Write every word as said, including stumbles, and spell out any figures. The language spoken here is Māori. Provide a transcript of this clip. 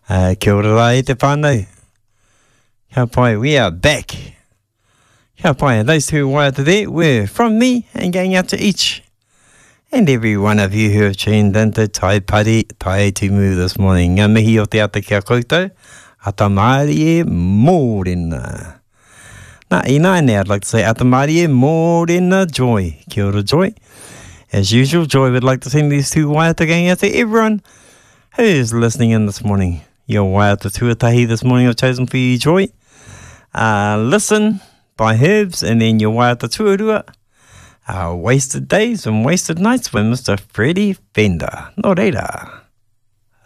Uh, kia ora rā e te whānau. Kia pai, we are back. Kia pai, those two waiata there were from me and going out to each and every one of you who have tuned into Tai Pari Tai Tumu this morning. Ngā mihi o te ata kia koutou, atamari e mōrena. Nā, i nāne, I'd like to say atamari e mōrena Joy. Kia ora, Joy. As usual, Joy would like to send these two waiata going out to everyone who is listening in this morning. Your waiata tuatahi this morning I've chosen for you, Joy. Uh, Listen by Herbs, and then your waiata tuarua, uh, Wasted Days and Wasted Nights with Mister Freddie Fender. Nō reira.